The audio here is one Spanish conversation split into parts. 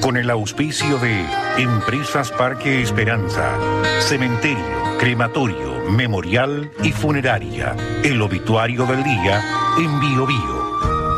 con el auspicio de Empresas Parque Esperanza, Cementerio, Crematorio, Memorial y Funeraria. El obituario del día en Bio Bio.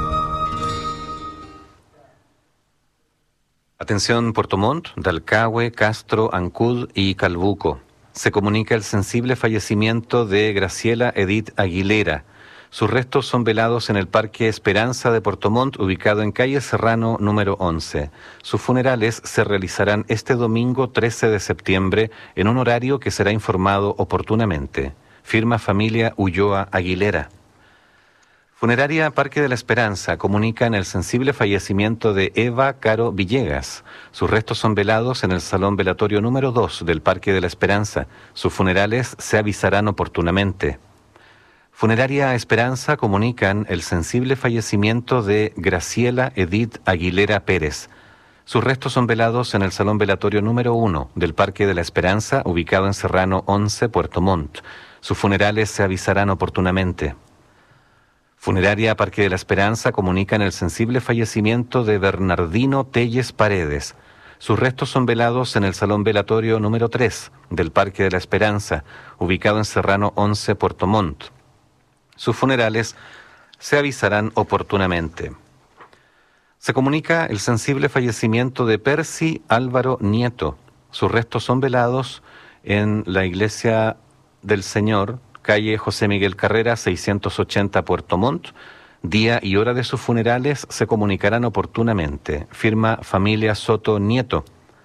Atención Puerto Montt, Dalcahue, Castro, Ancud y Calbuco. Se comunica el sensible fallecimiento de Graciela Edith Aguilera. Sus restos son velados en el Parque Esperanza de Puerto Montt, ubicado en calle Serrano número 11. Sus funerales se realizarán este domingo 13 de septiembre en un horario que será informado oportunamente. Firma familia Ulloa Aguilera. Funeraria Parque de la Esperanza comunican el sensible fallecimiento de Eva Caro Villegas. Sus restos son velados en el Salón Velatorio número 2 del Parque de la Esperanza. Sus funerales se avisarán oportunamente. Funeraria Esperanza comunican el sensible fallecimiento de Graciela Edith Aguilera Pérez. Sus restos son velados en el Salón Velatorio número 1 del Parque de la Esperanza, ubicado en Serrano 11, Puerto Montt. Sus funerales se avisarán oportunamente. Funeraria Parque de la Esperanza comunican el sensible fallecimiento de Bernardino Telles Paredes. Sus restos son velados en el Salón Velatorio número 3 del Parque de la Esperanza, ubicado en Serrano 11, Puerto Montt. Sus funerales se avisarán oportunamente. Se comunica el sensible fallecimiento de Percy Álvaro Nieto. Sus restos son velados en la Iglesia del Señor, calle José Miguel Carrera, 680, Puerto Montt. Día y hora de sus funerales se comunicarán oportunamente. Firma familia Soto Nieto.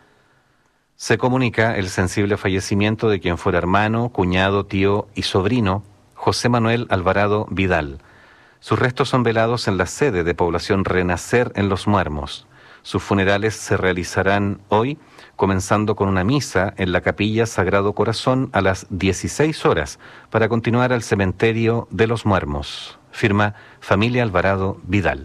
Se comunica el sensible fallecimiento de quien fuera hermano, cuñado, tío y sobrino, José Manuel Alvarado Vidal. Sus restos son velados en la sede de población Renacer en Los Muermos. Sus funerales se realizarán hoy, comenzando con una misa en la Capilla Sagrado Corazón a las 16 horas, para continuar al cementerio de Los Muermos. Firma familia Alvarado Vidal.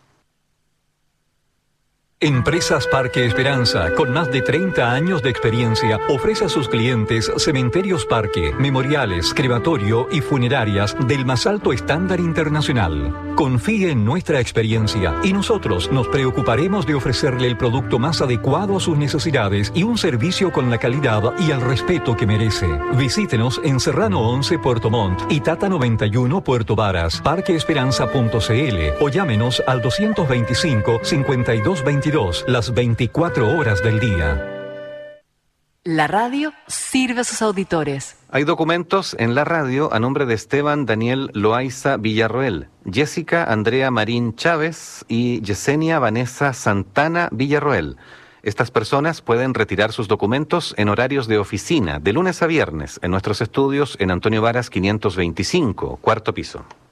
Empresas Parque Esperanza, con más de 30 años de experiencia, ofrece a sus clientes cementerios parque, memoriales, crematorio y funerarias del más alto estándar internacional. Confíe en nuestra experiencia y nosotros nos preocuparemos de ofrecerle el producto más adecuado a sus necesidades y un servicio con la calidad y el respeto que merece. Visítenos en Serrano 11, Puerto Montt y Tata 91, Puerto Varas, parqueesperanza.cl o llámenos al 225-5222 las 24 horas del día. La radio sirve a sus auditores. Hay documentos en la radio a nombre de Esteban Daniel Loaiza Villarroel, Jessica Andrea Marín Chávez y Yesenia Vanessa Santana Villarroel. Estas personas pueden retirar sus documentos en horarios de oficina, de lunes a viernes, en nuestros estudios en Antonio Varas 525, cuarto piso.